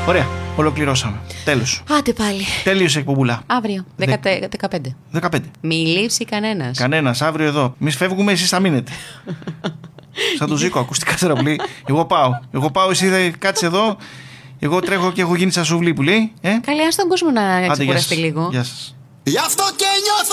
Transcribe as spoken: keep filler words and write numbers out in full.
Ωραία, ολοκληρώσαμε. Τέλος. Άντε πάλι. Τέλειωσε η εκπομπούλα. Αύριο, δεκαπέντε. δεκαπέντε. Μη λείψει κανένας. Κανένας, αύριο εδώ. Εμείς φεύγουμε, εσείς θα μείνετε. Σαν το Ζήκο, ακουστικά τώρα που λέει. Εγώ πάω. Εγώ πάω, εσύ θα κάτσε εδώ. Εγώ τρέχω και έχω γίνει σαν σουβλί που λέει. Ε? Καλή, ας τον κόσμο να Άντε, ξεκουραστεί λίγο. Γεια σας. Γι' αυτό και νιώθω